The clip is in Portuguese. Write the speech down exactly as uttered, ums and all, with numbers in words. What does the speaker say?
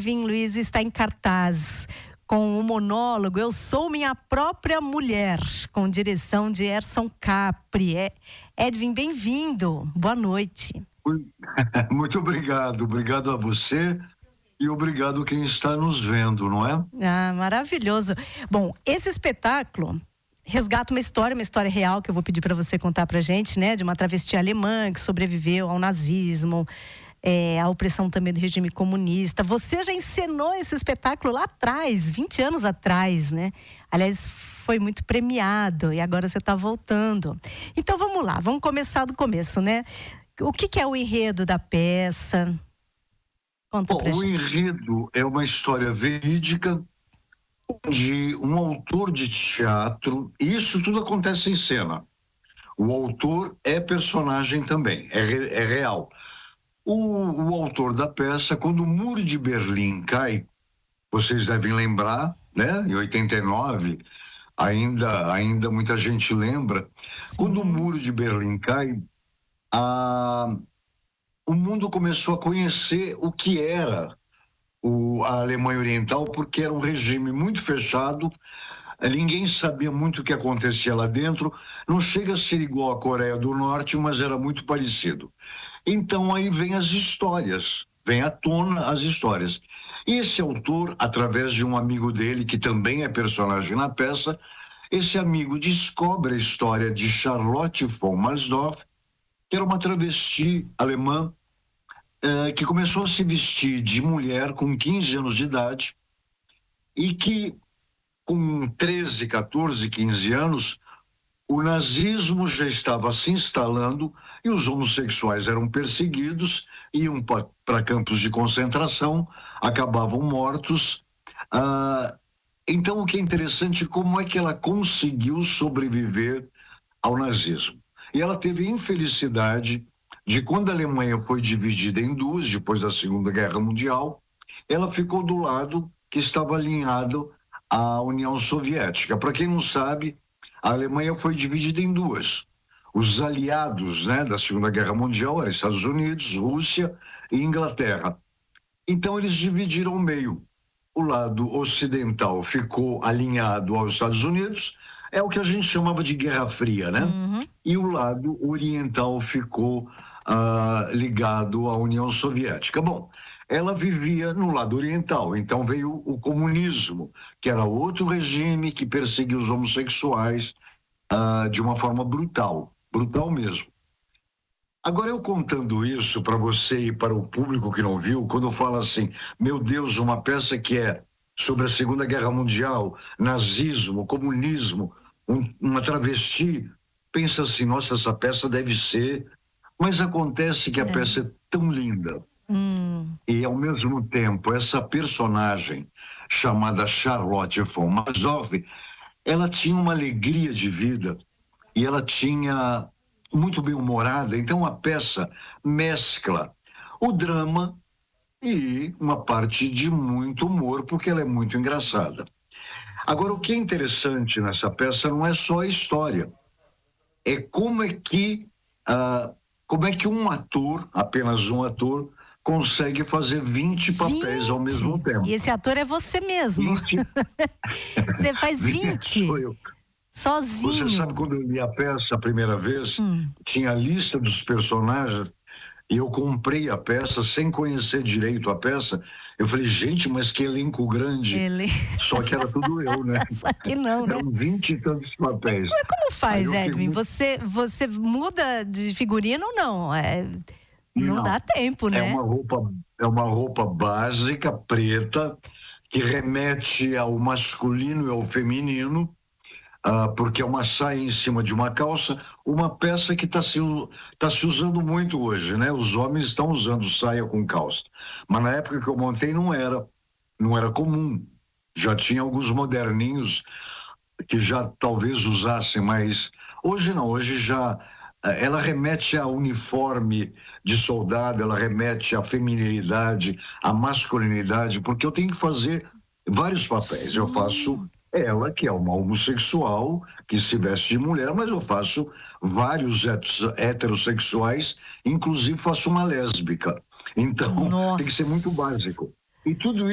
Edwin Luiz está em cartaz com o monólogo Eu Sou Minha Própria Mulher, com direção de Erson Capri. É, Edwin, bem-vindo. Boa noite. Muito obrigado. Obrigado a você e obrigado quem está nos vendo, não é? Ah, maravilhoso. Bom, esse espetáculo resgata uma história, uma história real que eu vou pedir para você contar pra gente, né? De uma travesti alemã que sobreviveu ao nazismo, é, à opressão também do regime comunista. Você já encenou esse espetáculo lá atrás, vinte anos atrás, né? Aliás, foi muito premiado e agora você está voltando. Então vamos lá, vamos começar do começo, né? O que, que é o enredo da peça? Conta Bom, pra o gente. enredo é uma história verídica de um autor de teatro, e isso tudo acontece em cena. O autor é personagem também, é, re, é real. O, o autor da peça, quando o Muro de Berlim cai, vocês devem lembrar, né? Em oitenta e nove, ainda, ainda muita gente lembra. Sim. Quando o Muro de Berlim cai, a, o mundo começou a conhecer o que era o, a Alemanha Oriental, porque era um regime muito fechado, ninguém sabia muito o que acontecia lá dentro, não chega a ser igual à Coreia do Norte, mas era muito parecido. Então aí vem as histórias, vem à tona as histórias. E esse autor, através de um amigo dele, que também é personagem na peça, esse amigo descobre a história de Charlotte von Marsdorff, que era uma travesti alemã, eh, que começou a se vestir de mulher com quinze anos de idade e que, com treze, quatorze, quinze anos, o nazismo já estava se instalando e os homossexuais eram perseguidos, iam para campos de concentração, acabavam mortos. Ah, então, o que é interessante, como é que ela conseguiu sobreviver ao nazismo? E ela teve a infelicidade de, quando a Alemanha foi dividida em duas, depois da Segunda Guerra Mundial, ela ficou do lado que estava alinhado à União Soviética. Para quem não sabe, a Alemanha foi dividida em duas. Os aliados, né, da Segunda Guerra Mundial eram Estados Unidos, Rússia e Inglaterra. Então eles dividiram o meio. O lado ocidental ficou alinhado aos Estados Unidos, é o que a gente chamava de Guerra Fria, né? Uhum. E o lado oriental ficou uh, ligado à União Soviética. Bom, ela vivia no lado oriental, então veio o comunismo, que era outro regime que perseguia os homossexuais uh, de uma forma brutal, brutal mesmo. Agora, eu contando isso para você e para o público que não viu, quando eu falo assim, meu Deus, uma peça que é sobre a Segunda Guerra Mundial, nazismo, comunismo, um, uma travesti, pensa assim, nossa, essa peça deve ser... Mas acontece que a é. peça é tão linda. Hum. E, ao mesmo tempo, essa personagem chamada Charlotte von Marsdorff, ela tinha uma alegria de vida e ela tinha muito bem-humorada. Então, a peça mescla o drama e uma parte de muito humor, porque ela é muito engraçada. Agora, o que é interessante nessa peça não é só a história, é como é que, uh, como é que um ator, apenas um ator, consegue fazer vinte papéis vinte? Ao mesmo tempo. E esse ator é você mesmo. vinte Você faz vinte? Sou eu. Sozinho. Você sabe, quando eu li a peça a primeira vez, hum. tinha a lista dos personagens, e eu comprei a peça sem conhecer direito a peça. Eu falei, gente, mas que elenco grande. Ele... Só que era tudo eu, né? Só que não, né? Eram vinte e tantos papéis. Mas como faz, Edwin? Muito... Você, você muda de figurino ou não? É... Não, não dá tempo, né? É uma roupa, é uma roupa básica, preta, que remete ao masculino e ao feminino, uh, porque é uma saia em cima de uma calça, uma peça que está se, tá se usando muito hoje, né? Os homens estão usando saia com calça. Mas na época que eu montei não era, não era comum. Já tinha alguns moderninhos que já talvez usassem, mas hoje não, hoje já... Ela remete a uniforme de soldado, ela remete à feminilidade, à masculinidade, porque eu tenho que fazer vários papéis. Sim. Eu faço ela, que é uma homossexual, que se veste de mulher, mas eu faço vários heterossexuais, inclusive faço uma lésbica. Então, Nossa. Tem que ser muito básico. E tudo